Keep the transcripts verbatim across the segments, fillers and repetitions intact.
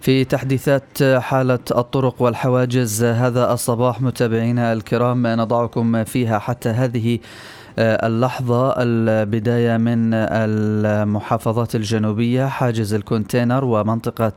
في تحديثات حالة الطرق والحواجز هذا الصباح متابعينا الكرام نضعكم فيها حتى هذه اللحظة. البداية من المحافظات الجنوبية، حاجز الكونتينر ومنطقة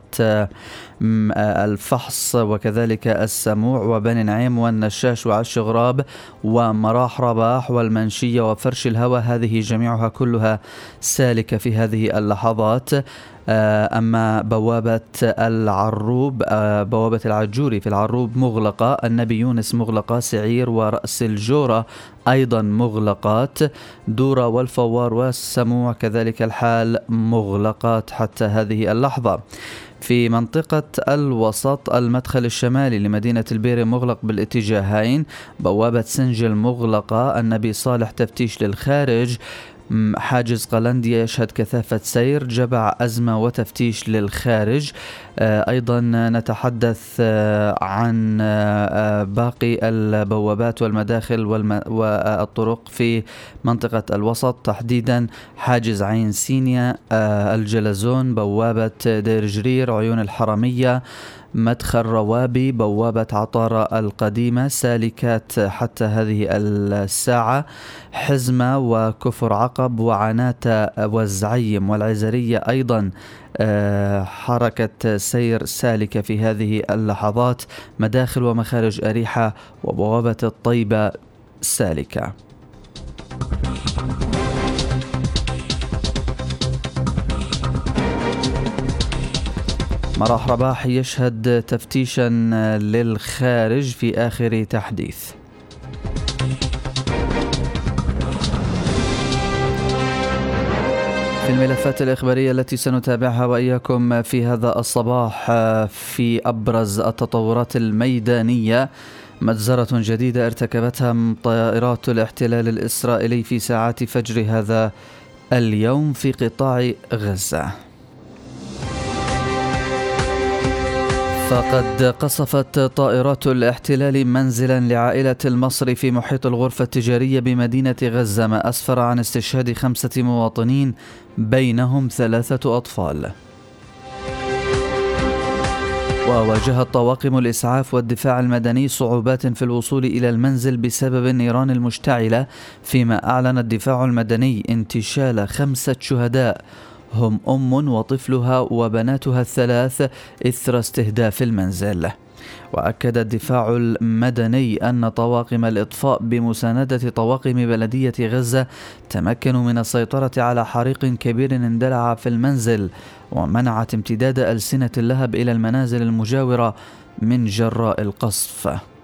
الفحص وكذلك السموع وبني نعيم والنشاش وعش غراب ومراح رباح والمنشية وفرش الهوى، هذه جميعها كلها سالكة في هذه اللحظات. أما بوابة العروب، بوابة العجوري في العروب مغلقة، النبي يونس مغلقة، سعير ورأس الجورة أيضا مغلقات، دورة والفوار والسموع كذلك الحال مغلقات حتى هذه اللحظة. في منطقة الوسط المدخل الشمالي لمدينة البيرة مغلق بالاتجاهين، بوابة سنجل مغلقة، النبي صالح تفتيش للخارج، حاجز قلندية يشهد كثافة سير، جبع أزمة وتفتيش للخارج. أيضا نتحدث عن باقي البوابات والمداخل والطرق في منطقة الوسط، تحديدا حاجز عين سينيا، الجلزون، بوابة دير جرير، عيون الحرمية، مدخل روابي، بوابة عطارة القديمة سالكات حتى هذه الساعة، حزمة وكفر عقب وعناتة والزعيم والعزرية أيضا حركة سير سالكة في هذه اللحظات، مداخل ومخارج أريحة وبوابة الطيبة سالكة. مراح رباح يشهد تفتيشا للخارج في آخر تحديث. في الملفات الإخبارية التي سنتابعها وإياكم في هذا الصباح، في أبرز التطورات الميدانية، مجزرة جديدة ارتكبتها طائرات الاحتلال الإسرائيلي في ساعات فجر هذا اليوم في قطاع غزة. فقد قصفت طائرات الاحتلال منزلا لعائلة المصري في محيط الغرفة التجارية بمدينة غزة، ما أسفر عن استشهاد خمسة مواطنين بينهم ثلاثة أطفال. وواجهت طواقم الإسعاف والدفاع المدني صعوبات في الوصول إلى المنزل بسبب النيران المشتعلة، فيما أعلن الدفاع المدني انتشال خمسة شهداء هم أم وطفلها وبناتها الثلاث إثر استهداف المنزل. وأكد الدفاع المدني أن طواقم الإطفاء بمساندة طواقم بلدية غزة تمكنوا من السيطرة على حريق كبير اندلع في المنزل، ومنعت امتداد ألسنة اللهب إلى المنازل المجاورة من جراء القصف.